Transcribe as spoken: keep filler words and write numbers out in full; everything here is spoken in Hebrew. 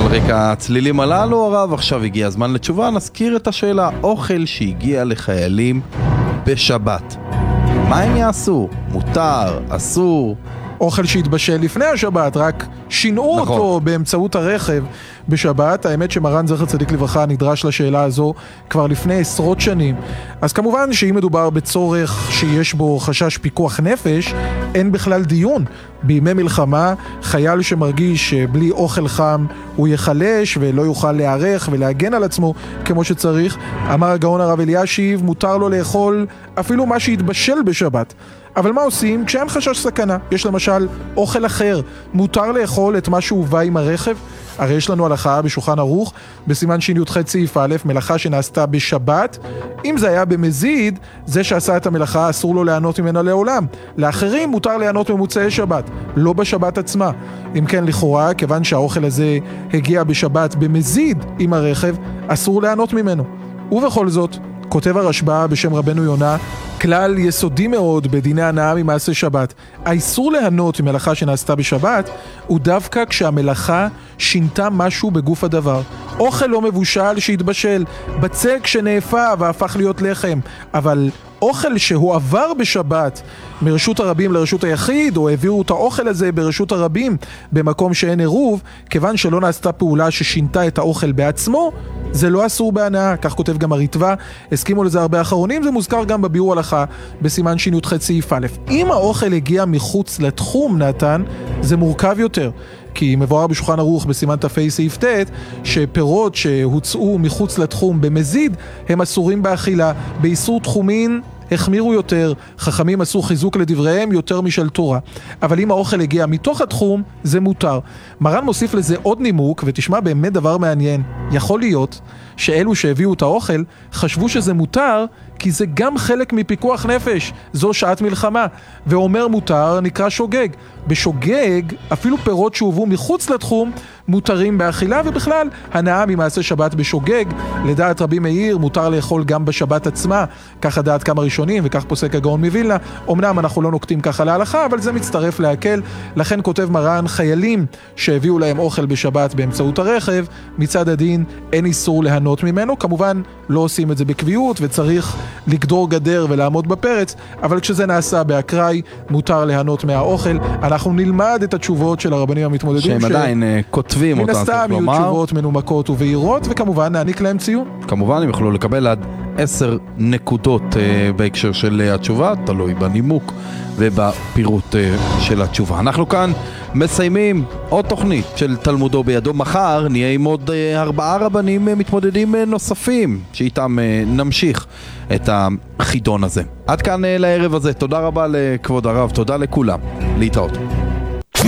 רקע הצלילים הללו, הרב, עכשיו הגיע הזמן לתשובה. נזכיר את השאלה, אוכל שהגיע לחיילים בשבת, מה הם יעשו? מותר? אסור? אוכל שהתבשל לפני השבת, רק שינו נכון. אותו באמצעות הרכב בשבת. האמת שמרן זכר צדיק לברכה נדרש לשאלה הזו כבר לפני עשרות שנים. אז כמובן שאם מדובר בצורך שיש בו חשש פיקוח נפש, אין בכלל דיון. בימי מלחמה, חייל שמרגיש שבלי אוכל חם הוא יחלש ולא יוכל להיערך ולהגן על עצמו כמו שצריך, אמר הגאון הרב אלישיב, מותר לו לאכול אפילו מה שהתבשל בשבת. אבל מה עושים כשאין חשש סכנה? יש למשל אוכל אחר, מותר לאכול את מה שהובא עם הרכב? הרי יש לנו הלכה בשולחן ערוך בסימן שי"ח סעיף א', מלאכה שנעשתה בשבת. אם זה היה במזיד, זה שעשה את המלאכה אסור לו ליהנות ממנה לעולם. לאחרים מותר ליהנות ממוצאי שבת, לא בשבת עצמה. אם כן, לכאורה, כיוון שהאוכל הזה הגיע בשבת במזיד עם הרכב, אסור ליהנות ממנו. ובכל זאת, כותב הרשב"א בשם רבנו יונה, כלל יסודי מאוד בדיני הנאה ממעשה שבת. האיסור ליהנות ממלאכה שנעשתה בשבת הוא דווקא כשהמלאכה שינתה משהו בגוף הדבר. אוכל לא מבושל שהתבשל, בצק שנאפה והפך להיות לחם, אבל אוכל שהועבר בשבת מרשות הרבים לרשות היחיד, או העבירו את האוכל הזה ברשות הרבים במקום שאין עירוב, כיוון שלא נעשתה פעולה ששינתה את האוכל בעצמו, זה לא אסור בהנאה. כך כותב גם הריטב"א, הסכימו לזה הרבה אחרונים, זה מוזכר גם בביאור הלכה בסימן שי"ח סעיף א'. אם האוכל הגיע מחוץ לתחום, נתן, זה מורכב יותר, כי מבואר בשולחן ערוך בסימן תפי סעיף ט' שפירות שהוצאו מחוץ לתחום במזיד הם אסורים באכילה. באיסור תחומין החמירו יותר, חכמים עשו חיזוק לדבריהם יותר משל תורה. אבל אם האוכל הגיע מתוך התחום, זה מותר. מרן מוסיף לזה עוד נימוק, ותשמע באמת דבר מעניין. יכול להיות שאלו שהביאו את האוכל חשבו שזה מותר, כי זה גם חלק מפיקוח נפש, זו שעת מלחמה. ואומר מותר נקרא שוגג. בשוגג, אפילו פירות שהובאו מחוץ לתחום, מותרים באכילה, ובכלל, הנאה ממעשה שבת בשוגג, לדעת רבי מאיר, מותר לאכול גם בשבת עצמה, ככה דעת כמה ראשונים, וכך פוסק הגאון מווילנה. אמנם אנחנו לא נוקטים ככה להלכה, אבל זה מצטרף להקל. לכן כותב מרן, חיילים שהביאו להם אוכל בשבת באמצעות הרכב, מצד הדין אין איסור ליהנות ממנו. כמובן, לא עושים את זה בקביעות, וצריך לגדור גדר ולעמוד בפרץ, אבל כשזה נעשה באקראי, מותר ליהנות מהאוכל. אנחנו נלמד את התשובות של הרבנים המתמודדים, שהם עדיין כותבים אותם, מן הסתם יהיו תשובות מנומקות ובהירות, וכמובן נעניק להם ציון. כמובן הם יוכלו לקבל עד עשר נקודות בהקשר של התשובה, תלוי בנימוק ובפירוט של התשובה. אנחנו כאן מסיימים עוד תוכנית של תלמודו בידו. מחר נהיה עם עוד ארבעה רבנים מתמודדים נוספים, שאיתם נמשיך את החידון הזה. עד כאן לערב הזה. תודה רבה לכבוד הרב, תודה לכולם. להתראות.